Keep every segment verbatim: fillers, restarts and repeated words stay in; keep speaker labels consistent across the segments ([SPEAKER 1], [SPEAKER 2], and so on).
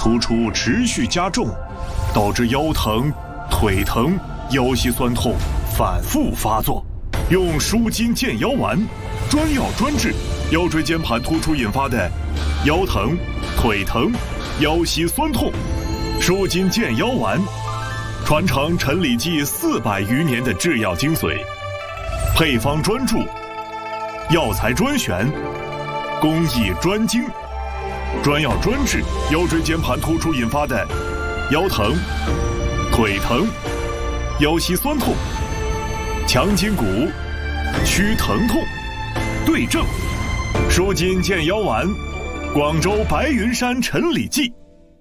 [SPEAKER 1] 突出持续加重，导致腰疼、腿疼、腰膝酸痛反复发作。用舒筋健腰丸，专药专治腰椎间盘突出引发的腰疼、腿疼、腰膝酸痛。舒筋健腰丸，传承陈李济四百余年的制药精髓，配方专注，药材专选，工艺专精，专药专治腰椎间盘突出引发的腰疼、腿疼、腰膝酸痛，强筋骨，祛疼痛，对症。舒筋健腰丸，广州白云山陈李济。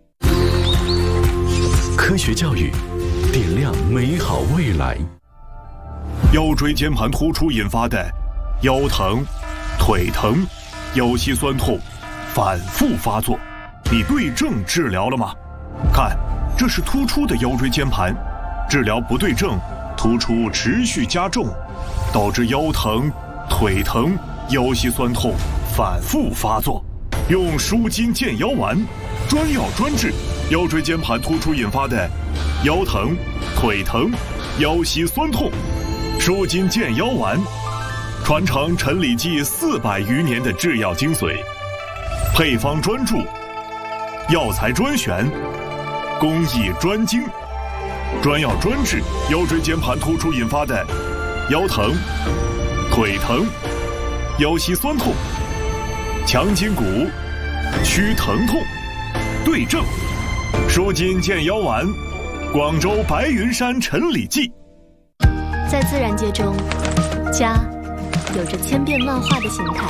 [SPEAKER 2] 科学教育，点亮美好未来。
[SPEAKER 1] 腰椎间盘突出引发的腰疼、腿疼、腰膝酸痛反复发作，你对症治疗了吗？看，这是突出的腰椎间盘，治疗不对症，突出持续加重，导致腰疼、腿疼、腰膝酸痛反复发作。用舒筋健腰丸，专药专治腰椎间盘突出引发的腰疼、腿疼、腰膝酸痛。舒筋健腰丸，传承陈李济四百余年的制药精髓，配方专注，药材专选，工艺专精，专药专治腰椎间盘突出引发的腰疼、腿疼、腰膝酸痛，强筋骨，祛疼痛，对症。舒筋健腰丸，广州白云山陈李济。
[SPEAKER 3] 在自然界中，家有着千变万化的形态。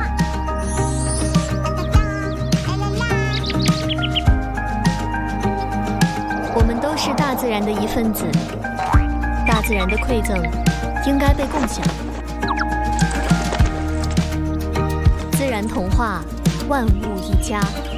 [SPEAKER 3] 我们都是大自然的一份子，大自然的馈赠应该被共享。自然童话，万物一家。